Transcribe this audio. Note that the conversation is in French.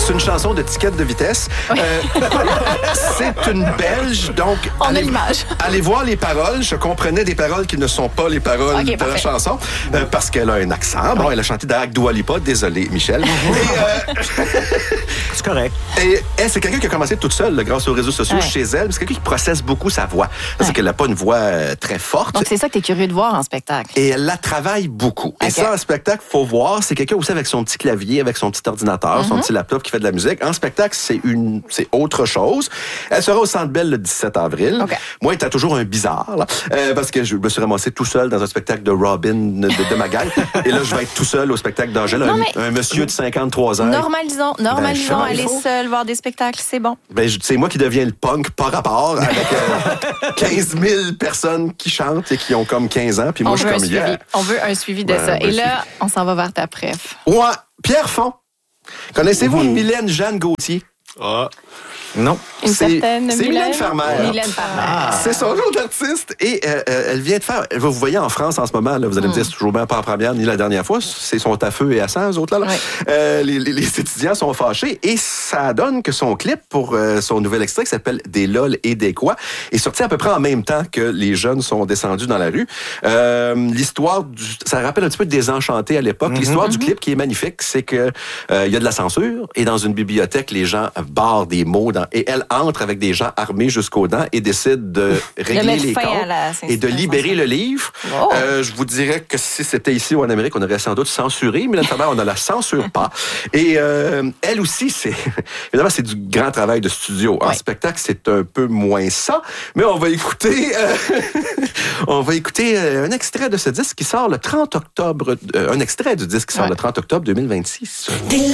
c'est une chanson de ticket de vitesse. C'est une Belge, donc... On a l'image. Allez voir les paroles. Je comprenais des paroles qui ne sont pas les paroles de la chanson, parce qu'elle a un accent. Bon, elle a chanté avec Dua Lipa. Désolé, Michel. C'est correct. Et elle, c'est quelqu'un qui a commencé toute seule, grâce aux réseaux sociaux, chez elle. C'est quelqu'un qui processe beaucoup sa voix. Parce qu'elle n'a pas une voix très forte. Donc, c'est ça que tu es curieux de voir en spectacle. Et elle la travaille beaucoup. Et ça, en spectacle, faut voir. C'est quelqu'un aussi avec son petit clavier, avec son petit ordinateur, son petit laptop qui fait de la musique. En spectacle, c'est autre chose. Elle sera au Centre Bell le 17 avril. Moi, elle était toujours un bizarre, là, parce que je me suis ramassé tout seul dans un spectacle de Robin de Magaille. Et là, je vais être tout seul au spectacle d'Angèle, un monsieur de 53 ans. Normalisons, aller seul voir des spectacles, c'est bon. C'est moi qui deviens le punk par rapport avec 15 000 personnes qui chantent et qui ont comme 15 ans. Puis moi, je suis comme on veut un suivi de ça. Et là, on s'en va vers ta préf. Ouais, Pierre Font. Connaissez-vous Mylène Jeanne Gauthier? Non. C'est Mylène Farmer. C'est son nom d'artiste. Et elle vient de faire... Vous voyez en France en ce moment, là, vous allez me dire, c'est toujours bien pas en première ni la dernière fois. C'est son à feu et à sang, eux autres. Là. Les étudiants sont fâchés. Et ça donne que son clip pour son nouvel extrait qui s'appelle « Des lol et des quoi » est sorti à peu près en même temps que les jeunes sont descendus dans la rue. L'histoire ça rappelle un petit peu Désenchanté à l'époque. L'histoire du clip qui est magnifique, c'est que il y a de la censure. Et dans une bibliothèque, les gens barrent des mots et elle entre avec des gens armés jusqu'aux dents et décide de régler les comptes et de libérer le livre. Je vous dirais que si c'était ici ou en Amérique, on aurait sans doute censuré, mais on ne la censure pas. Et elle aussi, évidemment, c'est du grand travail de studio. En spectacle, c'est un peu moins ça, mais on va écouter un extrait de ce disque qui sort le 30 octobre, un extrait du disque qui sort le 30 octobre 2026.